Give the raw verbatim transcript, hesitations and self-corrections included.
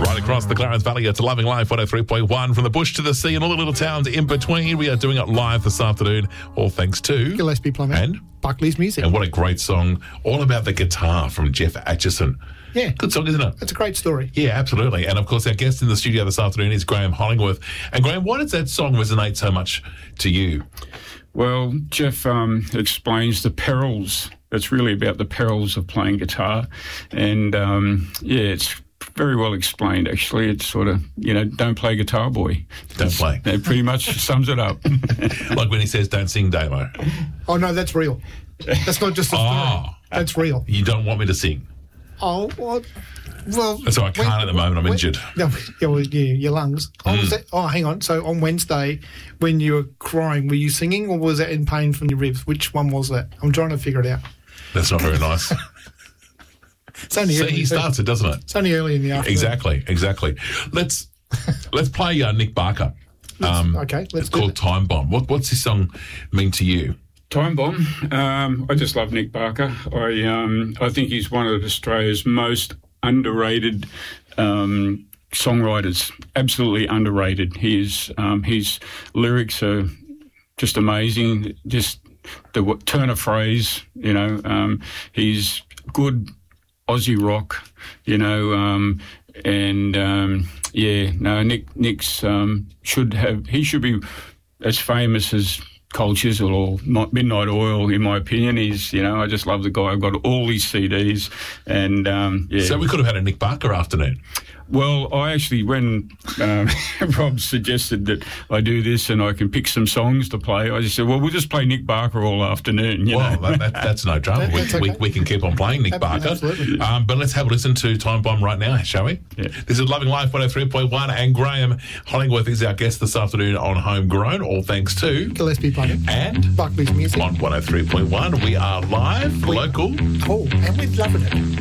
Right across the Clarence Valley, it's Loving Life one oh three point one. From the bush to the sea and all the little towns in between. We are doing it live this afternoon, all thanks to Gillespie Plumbing and Buckley's Music. And what a great song, all about the guitar from Jeff Atchison. Yeah. Good song, isn't it? It's a great story. Yeah, absolutely. And of course, our guest in the studio this afternoon is Graham Hollingworth. And Graham, why does that song resonate so much to you? Well, Jeff um, explains the perils. It's really about the perils of playing guitar. And, um, yeah, it's very well explained, actually. It's sort of, you know, don't play guitar, boy. Don't It's, play. It pretty much sums it up. Like when he says, don't sing, Damo. Oh, no, that's real. That's not just a story. Oh. That's real. You don't want me to sing. Oh, well... well So I can't when, at the moment, I'm when, injured. Yeah, yeah, well, yeah, your lungs. Oh, Mm. was that, oh, hang on. So on Wednesday, when you were crying, were you singing or was that in pain from your ribs? Which one was that? I'm trying to figure it out. That's not very nice. It's only See, early, he starts it, doesn't it? It's only early in the afternoon. Exactly, exactly. Let's let's play uh, Nick Barker. Um, okay, let's It's do called it. Time Bomb. What, what's this song mean to you? Time Bomb. Um, I just love Nick Barker. I um, I think he's one of Australia's most underrated um, songwriters. Absolutely underrated. He is. Um, his lyrics are just amazing. Just the w- turn of phrase. You know, um, he's good Aussie rock. You know, um, and um, yeah, no, Nick Nick's um, should have. He should be as famous as Cold Chisel or Midnight Oil, in my opinion. He's, you know, I just love the guy. I've got all his C Ds, and um, yeah. So we could have had a Nick Barker afternoon. Well, I actually, when um, Rob suggested that I do this and I can pick some songs to play, I just said, well, we'll just play Nick Barker all afternoon. You Well, know? that, that, that's no trouble. That- we, that's okay. we, we can keep on playing Nick Ab- Barker. absolutely. Um, but let's have a listen to Time Bomb right now, shall we? Yeah. This is Loving Life one oh three point one, and Graham Hollingworth is our guest this afternoon on Homegrown, all thanks to Gillespie Plumbing. and Buckley's Music. on one oh three point one. We are live, local. Oh, and we're loving it.